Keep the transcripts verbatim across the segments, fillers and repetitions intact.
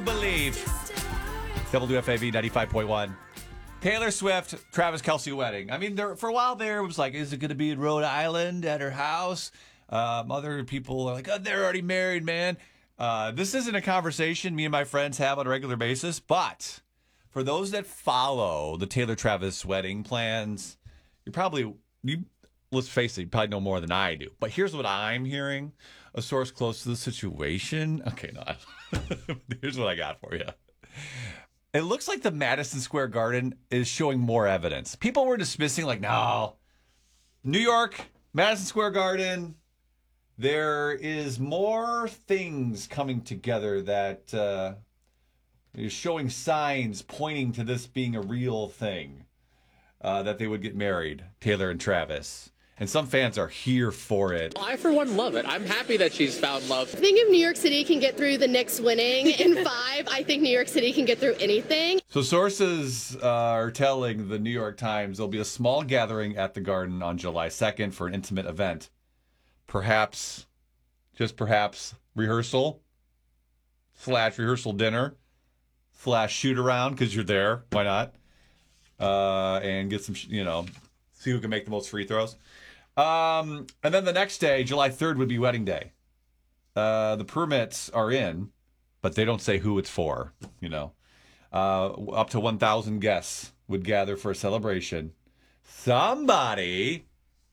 Believe. W F A V ninety-five point one. Taylor Swift, Travis Kelce wedding. I mean, there, for a while there, it was like, is it going to be in Rhode Island at her house? Um, other people are like, oh, they're already married, man. Uh, this isn't a conversation me and my friends have on a regular basis, but for those that follow the Taylor Travis wedding plans, you're probably, you, let's face it, you probably know more than I do. But here's what I'm hearing. A source close to the situation. Okay, no. Here's what I got for you. It looks like the Madison Square Garden is showing more evidence. People were dismissing, like, no, New York, Madison Square Garden, there is more things coming together that uh, is showing signs pointing to this being a real thing, uh, that they would get married, Taylor and Travis. And some fans are here for it. I, for one, love it. I'm happy that she's found love. I think if New York City can get through the Knicks winning in five, I think New York City can get through anything. So sources uh, are telling the New York Times there'll be a small gathering at the Garden on July second for an intimate event. Perhaps, just perhaps, rehearsal, slash rehearsal dinner, slash shoot around, because you're there. Why not? Uh, and get some, you know, see who can make the most free throws. Um, and then the next day, July third, would be wedding day. Uh, the permits are in, but they don't say who it's for, you know. Uh, up to one thousand guests would gather for a celebration. Somebody,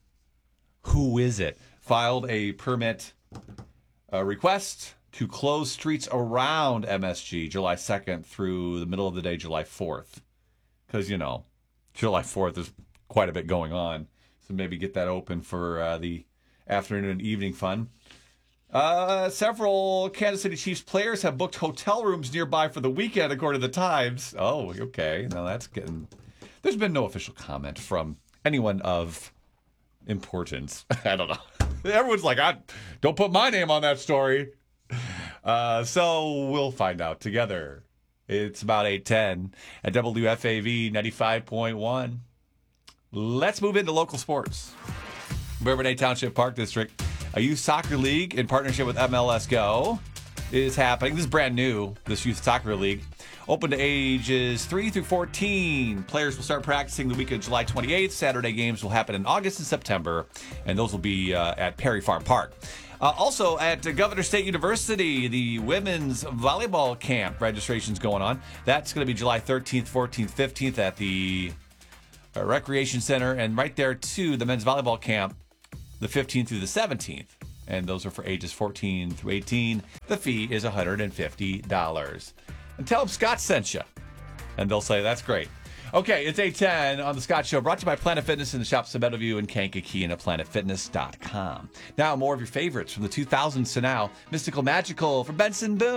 who is it, filed a permit uh, request to close streets around M S G July second through the middle of the day, July fourth. Because, you know, July fourth is quite a bit going on. So maybe get that open for uh, the afternoon and evening fun. Uh, several Kansas City Chiefs players have booked hotel rooms nearby for the weekend, according to the Times. Oh, okay. Now that's getting... There's been no official comment from anyone of importance. I don't know. Everyone's like, I don't put my name on that story. Uh, so we'll find out together. It's about eight ten at W F A V ninety-five point one. Let's move into local sports. Bourbonnais Township Park District, a youth soccer league in partnership with M L S Go is happening. This is brand new, this youth soccer league. Open to ages three through fourteen. Players will start practicing the week of July twenty-eighth. Saturday games will happen in August and September, and those will be uh, at Perry Farm Park. Uh, also, at Governor State University, the women's volleyball camp registration's going on. That's going to be July thirteenth, fourteenth, fifteenth at the uh, Recreation Center. And right there, too, the men's volleyball camp, the fifteenth through the seventeenth. And those are for ages fourteen through eighteen. The fee is one hundred fifty dollars. And tell them Scott sent you. And they'll say, that's great. Okay, it's eight ten on The Scott Show, brought to you by Planet Fitness in the shops of Meadowview and Kankakee and at planet fitness dot com. Now, more of your favorites from the two thousands to now. Mystical Magical from Benson Boone.